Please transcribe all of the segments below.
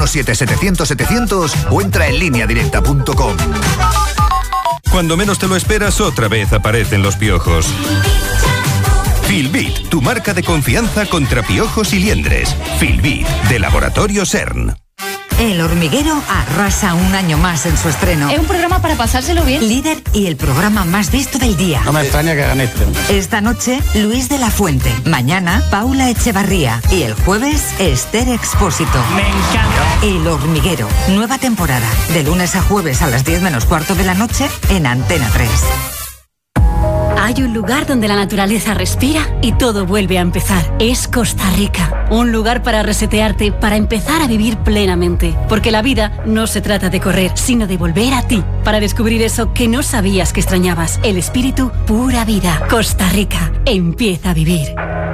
917-700-700 o entra en lineadirecta.com. Cuando menos te lo esperas, otra vez aparecen los piojos. Filbit, tu marca de confianza contra piojos y liendres. Filbit, de Laboratorio CERN. El Hormiguero arrasa un año más en su estreno. Es un programa para pasárselo bien. Líder y el programa más visto del día. No me extraña que gane este. Esta noche, Luis de la Fuente. Mañana, Paula Echevarría. Y el jueves, Esther Expósito. Me encanta. El Hormiguero. Nueva temporada. De lunes a jueves a las 10 menos cuarto de la noche en Antena 3. Hay un lugar donde la naturaleza respira y todo vuelve a empezar. Es Costa Rica. Un lugar para resetearte, para empezar a vivir plenamente. Porque la vida no se trata de correr, sino de volver a ti. Para descubrir eso que no sabías que extrañabas. El espíritu pura vida. Costa Rica. Empieza a vivir.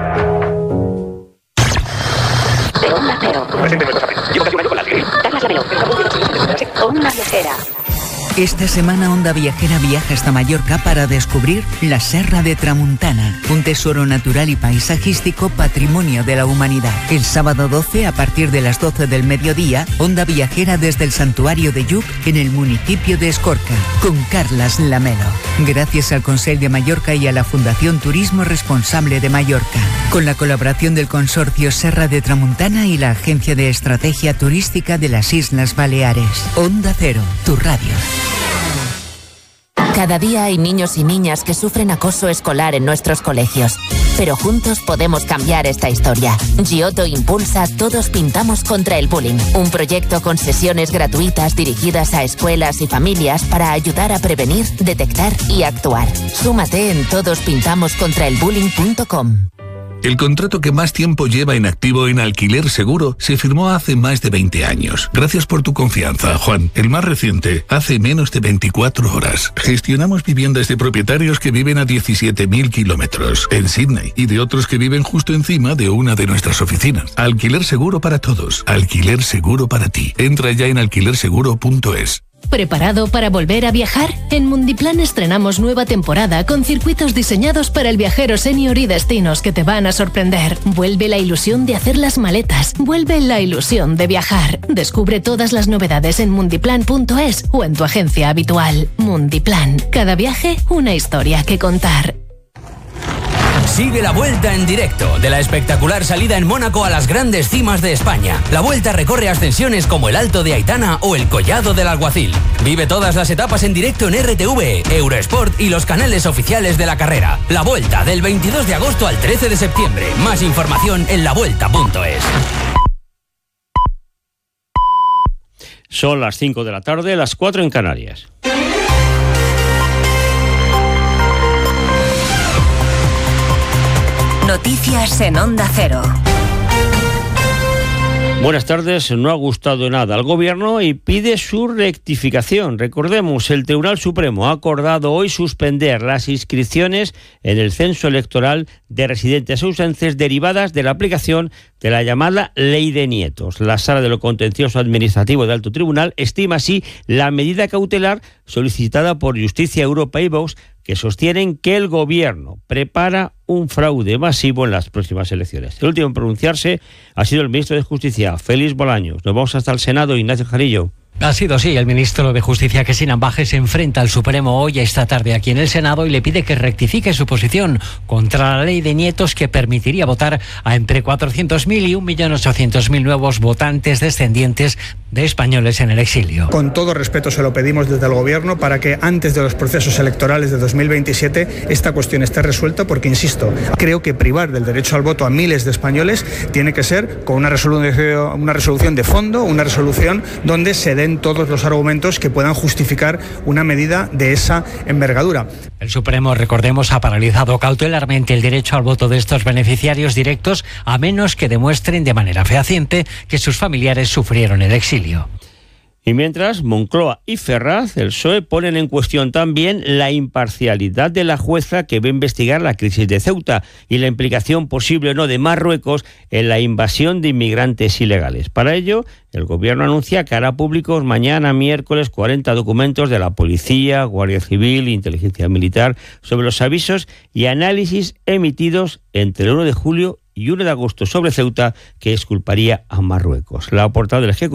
Onda Cero. Onda Viajera. Esta semana Onda Viajera viaja hasta Mallorca para descubrir la Serra de Tramuntana, un tesoro natural y paisajístico patrimonio de la humanidad. El sábado 12, a partir de las 12 del mediodía, Onda Viajera desde el Santuario de Lluc en el municipio de Escorca, con Carlas Lamelo. Gracias al Consell de Mallorca y a la Fundación Turismo Responsable de Mallorca, con la colaboración del Consorcio Serra de Tramuntana y la Agencia de Estrategia Turística de las Islas Baleares. Onda Cero, tu radio. Cada día hay niños y niñas que sufren acoso escolar en nuestros colegios. Pero juntos podemos cambiar esta historia. Giotto impulsa Todos Pintamos contra el Bullying, un proyecto con sesiones gratuitas dirigidas a escuelas y familias para ayudar a prevenir, detectar y actuar. Súmate en todospintamoscontraelbullying.com. El contrato que más tiempo lleva en activo en Alquiler Seguro se firmó hace más de 20 años. Gracias por tu confianza, Juan. El más reciente, hace menos de 24 horas. Gestionamos viviendas de propietarios que viven a 17.000 kilómetros en Sydney y de otros que viven justo encima de una de nuestras oficinas. Alquiler Seguro para todos. Alquiler Seguro para ti. Entra ya en alquilerseguro.es. ¿Preparado para volver a viajar? En Mundiplan estrenamos nueva temporada con circuitos diseñados para el viajero senior y destinos que te van a sorprender. Vuelve la ilusión de hacer las maletas. Vuelve la ilusión de viajar. Descubre todas las novedades en mundiplan.es o en tu agencia habitual. Mundiplan. Cada viaje, una historia que contar. Sigue la Vuelta en directo de la espectacular salida en Mónaco a las grandes cimas de España. La Vuelta recorre ascensiones como el Alto de Aitana o el Collado del Alguacil. Vive todas las etapas en directo en RTV, Eurosport y los canales oficiales de la carrera. La Vuelta del 22 de agosto al 13 de septiembre. Más información en lavuelta.es. Son las 5 de la tarde, las 4 en Canarias. Noticias en Onda Cero. Buenas tardes. No ha gustado nada al Gobierno y pide su rectificación. Recordemos, el Tribunal Supremo ha acordado hoy suspender las inscripciones en el censo electoral de residentes ausentes derivadas de la aplicación de la llamada Ley de Nietos. La Sala de lo Contencioso Administrativo del Alto Tribunal estima así la medida cautelar solicitada por Justicia Europa y Vox, que sostienen que el Gobierno prepara un fraude masivo en las próximas elecciones. El último en pronunciarse ha sido el ministro de Justicia, Félix Bolaños. Nos vamos hasta el Senado, Ignacio Jarillo. Ha sido sí, el ministro de Justicia, que sin ambajes se enfrenta al Supremo hoy esta tarde aquí en el Senado y le pide que rectifique su posición contra la ley de Nietos, que permitiría votar a entre 400.000 y 1.800.000 nuevos votantes descendientes de españoles en el exilio. Con todo respeto se lo pedimos desde el Gobierno para que antes de los procesos electorales de 2027 esta cuestión esté resuelta, porque, insisto, creo que privar del derecho al voto a miles de españoles tiene que ser con una resolución de fondo, una resolución donde se den todos los argumentos que puedan justificar una medida de esa envergadura. El Supremo, recordemos, ha paralizado cautelarmente el derecho al voto de estos beneficiarios directos, a menos que demuestren de manera fehaciente que sus familiares sufrieron el exilio. Y mientras, Moncloa y Ferraz, el PSOE, ponen en cuestión también la imparcialidad de la jueza que va a investigar la crisis de Ceuta y la implicación posible o no de Marruecos en la invasión de inmigrantes ilegales. Para ello, el Gobierno anuncia que hará públicos mañana miércoles 40 documentos de la Policía, Guardia Civil e Inteligencia Militar sobre los avisos y análisis emitidos entre el 1 de julio y 1 de agosto sobre Ceuta, que exculparía a Marruecos. La portavoz del Ejecutivo